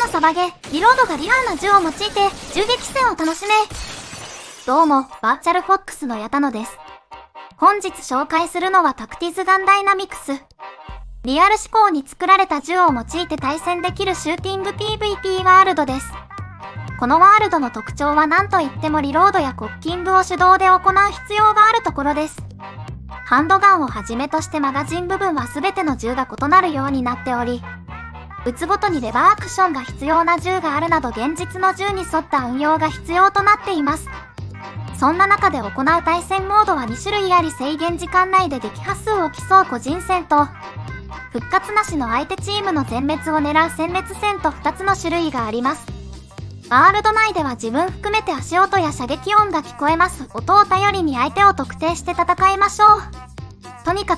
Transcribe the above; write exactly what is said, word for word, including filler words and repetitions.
サバゲ、リロードがリアルな銃を用いて銃撃戦を楽しめ。どうも、バーチャルフォックスの矢田野です。本日紹介するのはタクティズガンダイナミクス。リアル思考に作られた銃を用いて対戦できるシューティング ピーブイピー ワールドです。このワールドの特徴は何といってもリロードやコッキングを手動で行う必要があるところです。ハンドガンをはじめとしてマガジン部分は全ての銃が異なるようになっており、撃つごとにレバーアクションが必要な銃があるなど現実の銃に沿った運用が必要となっています。そんな中で行う対戦モードはに種類あり、制限時間内で撃破数を競う個人戦と、復活なしの相手チームの全滅を狙う殲滅戦とふたつの種類があります。ワールド内では自分含めて足音や射撃音が聞こえます。音を頼りに相手を特定して戦いましょう。とにかく